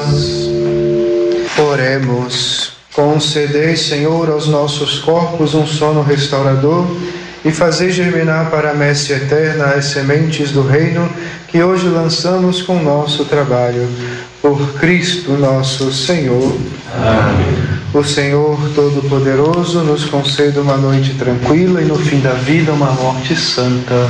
nós. Oremos. Concedei, Senhor, aos nossos corpos um sono restaurador e fazei germinar para a messe eterna as sementes do reino que hoje lançamos com nosso trabalho. Por Cristo nosso Senhor. Amém. O Senhor Todo-Poderoso nos conceda uma noite tranquila e no fim da vida uma morte santa.